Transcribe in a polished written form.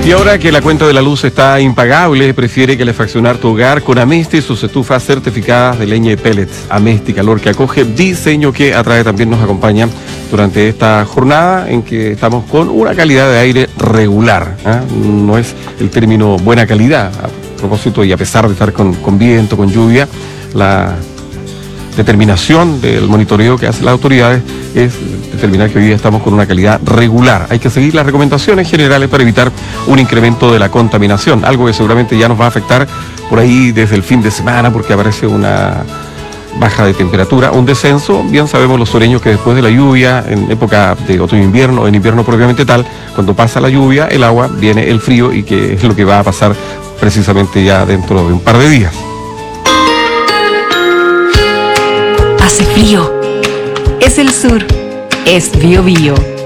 Y ahora que la cuenta de la luz está impagable, prefiere calefaccionar tu hogar con Amesti y sus estufas certificadas de leña y pellets. Amesti, calor que acoge, diseño que atrae, también nos acompaña durante esta jornada en que estamos con una calidad de aire regular. No es el término buena calidad, a propósito, y a pesar de estar con viento, con lluvia, la determinación del monitoreo que hacen las autoridades es determinar que hoy día estamos con una calidad regular. Hay que seguir las recomendaciones generales para evitar un incremento de la contaminación, algo que seguramente ya nos va a afectar por ahí desde el fin de semana, porque aparece una baja de temperatura, un descenso. Bien sabemos los sureños que después de la lluvia, en época de otoño-invierno, o en invierno propiamente tal, cuando pasa la lluvia, el agua, viene el frío, y que es lo que va a pasar precisamente ya dentro de un par de días. Hace frío. Es el sur. Es Bio Bio.